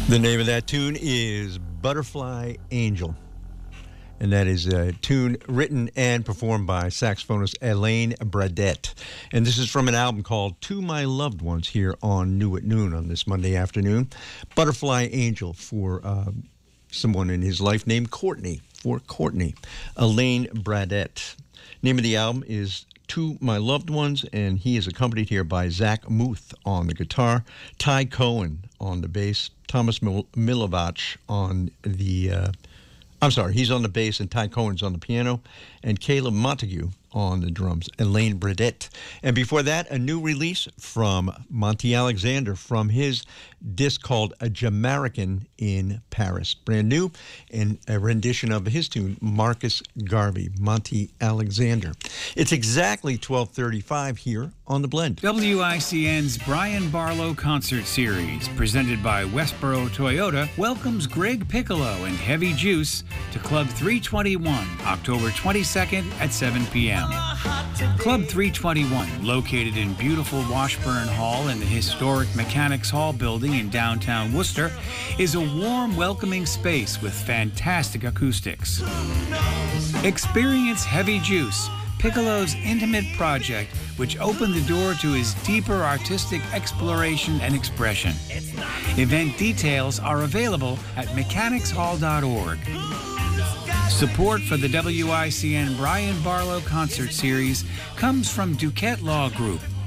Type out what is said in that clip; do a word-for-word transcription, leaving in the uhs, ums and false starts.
The name of that tune is Butterfly Angel. And that is a tune written and performed by saxophonist Elaine Bradette. And this is from an album called To My Loved Ones here on New at Noon on this Monday afternoon. Butterfly Angel for uh, someone in his life named Courtney, for Courtney. Elaine Bradette. Name of the album is To My Loved Ones, and he is accompanied here by Zach Muth on the guitar, Ty Cohen on the bass, Thomas Mil- Milovach on the, uh, I'm sorry, he's on the bass and Ty Cohen's on the piano, and Caleb Montague on the drums, Elaine Bradette. And before that, a new release from Monty Alexander from his disc called A Jamaican in Paris. Brand new, and a rendition of his tune, Marcus Garvey, Monty Alexander. It's exactly twelve thirty-five here on The Blend. W I C N's Brian Barlow Concert Series, presented by Westboro Toyota, welcomes Greg Piccolo and Heavy Juice to Club three twenty-one, October twenty-second at seven p.m. Club three twenty-one, located in beautiful Washburn Hall in the historic Mechanics Hall building in downtown Worcester, is a warm, welcoming space with fantastic acoustics. Experience Heavy Juice, Piccolo's intimate project, which opened the door to his deeper artistic exploration and expression. Event details are available at mechanics hall dot org. Support for the W I C N Brian Barlow Concert Series comes from Duquette Law Group,